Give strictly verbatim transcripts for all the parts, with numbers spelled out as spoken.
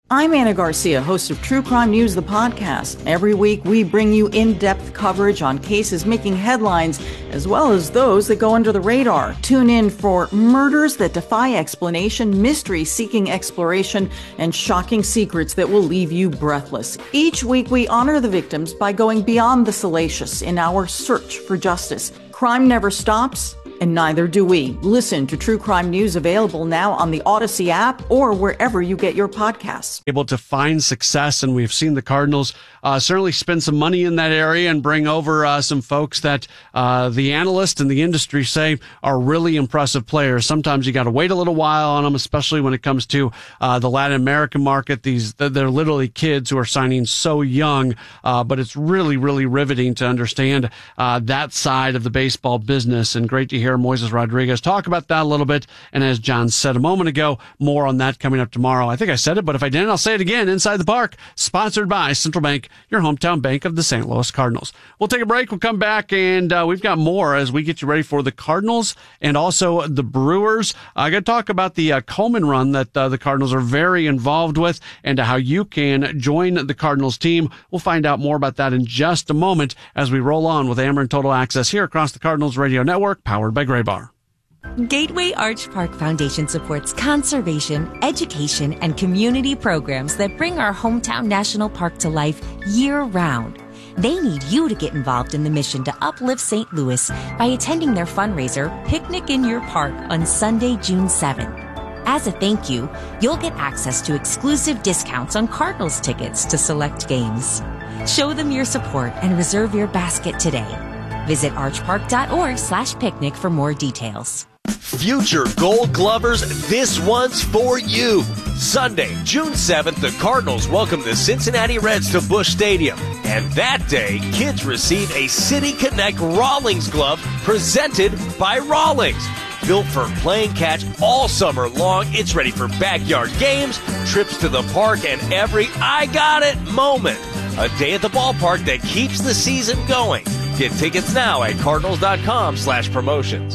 I'm Anna Garcia, host of True Crime News, the podcast. Every week, we bring you in-depth coverage on cases making headlines, as well as those that go under the radar. Tune in for murders that defy explanation, mysteries seeking exploration, and shocking secrets that will leave you breathless. Each week, we honor the victims by going beyond the salacious in our search for justice. Crime never stops, and neither do we. Listen to True Crime News, available now on the Odyssey app or wherever you get your podcasts. Able to find success, and we've seen the Cardinals uh, certainly spend some money in that area and bring over uh, some folks that uh, the analysts and the industry say are really impressive players. Sometimes you got to wait a little while on them, especially when it comes to uh, the Latin American market. These they're literally kids who are signing so young, uh, but it's really, really riveting to understand uh, that side of the baseball business, and great to hear Moises Rodriguez talk about that a little bit. And as John said a moment ago, more on that coming up tomorrow. I think I said it, but if I didn't, I'll say it again. Inside the Park, sponsored by Central Bank, your hometown bank of the Saint Louis Cardinals. We'll take a break. We'll come back, and uh, we've got more as we get you ready for the Cardinals and also the Brewers. I got to talk about the uh, Coleman run that uh, the Cardinals are very involved with, and how you can join the Cardinals team. We'll find out more about that in just a moment as we roll on with Ameren Total Access here across the Cardinals Radio Network, powered by Gray Bar. Gateway Arch Park Foundation supports conservation, education, and community programs that bring our hometown national park to life year-round. They need you to get involved in the mission to uplift Saint Louis by attending their fundraiser, Picnic in Your Park, on Sunday, June seventh. As a thank you, you'll get access to exclusive discounts on Cardinals tickets to select games. Show them your support and reserve your basket today. Visit archpark.org slash picnic for more details. Future Gold Glovers, this one's for you. Sunday, June seventh, the Cardinals welcome the Cincinnati Reds to Busch Stadium. And that day, kids receive a City Connect Rawlings glove presented by Rawlings. Built for playing catch all summer long, it's ready for backyard games, trips to the park, and every I got it moment. A day at the ballpark that keeps the season going. Get tickets now at cardinals.com slash promotions.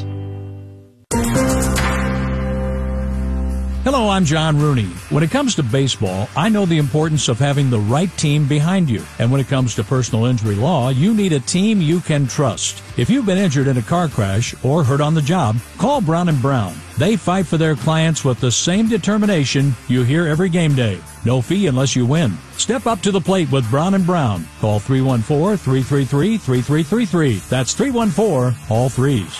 Hello, I'm John Rooney. When it comes to baseball, I know the importance of having the right team behind you. And when it comes to personal injury law, you need a team you can trust. If you've been injured in a car crash or hurt on the job, call Brown and Brown. They fight for their clients with the same determination you hear every game day. No fee unless you win. Step up to the plate with Brown and Brown. Call three one four, three three three, three three three three. That's three one four, all threes.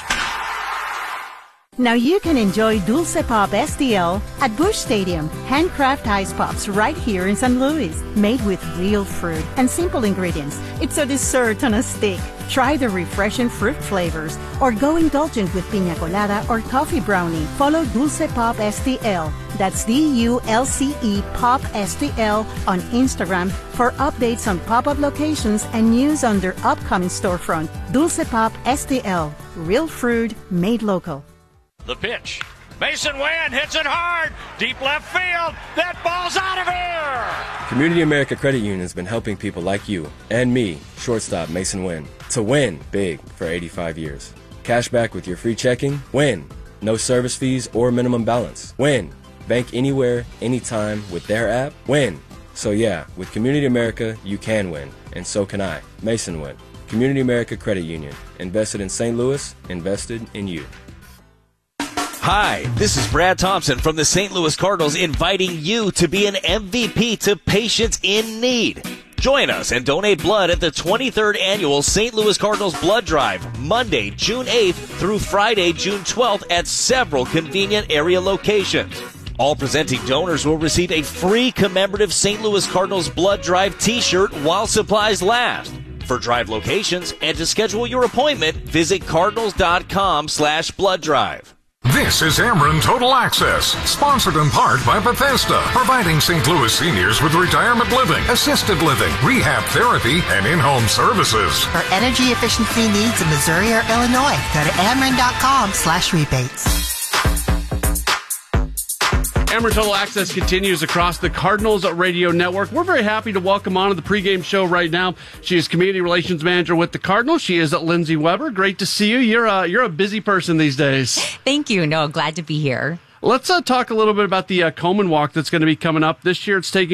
Now you can enjoy Dulce Pop S T L at Busch Stadium. Handcraft ice pops right here in Saint Louis. Made with real fruit and simple ingredients. It's a dessert on a stick. Try the refreshing fruit flavors or go indulgent with piña colada or coffee brownie. Follow Dulce Pop S T L. That's D U L C E Pop S T L on Instagram for updates on pop-up locations and news on their upcoming storefront. Dulce Pop S T L. Real fruit made local. The pitch. Mason Wynn hits it hard. Deep left field. That ball's out of here. Community America Credit Union has been helping people like you and me, shortstop Mason Wynn, to win big for eighty-five years. Cash back with your free checking. Win. No service fees or minimum balance. Win. Bank anywhere, anytime with their app. Win. So yeah, with Community America, you can win. And so can I. Mason Wynn. Community America Credit Union. Invested in Saint Louis. Invested in you. Hi, this is Brad Thompson from the Saint Louis Cardinals, inviting you to be an M V P to patients in need. Join us and donate blood at the twenty-third Annual Saint Louis Cardinals Blood Drive, Monday, June eighth through Friday, June twelfth at several convenient area locations. All presenting donors will receive a free commemorative Saint Louis Cardinals Blood Drive t-shirt while supplies last. For drive locations and to schedule your appointment, visit cardinals.com slash blood drive. This is Ameren Total Access, sponsored in part by Bethesda, providing Saint Louis seniors with retirement living, assisted living, rehab therapy, and in-home services. For energy efficiency needs in Missouri or Illinois, go to ameren.com slash rebates. Ameren Total Access continues across the Cardinals Radio Network. We're very happy to welcome on to the pregame show right now. She is Community Relations Manager with the Cardinals. She is Lindsay Weber. Great to see you. You're a, you're a busy person these days. Thank you. No, glad to be here. Let's uh, talk a little bit about the uh, Coleman Walk that's going to be coming up this year. It's taking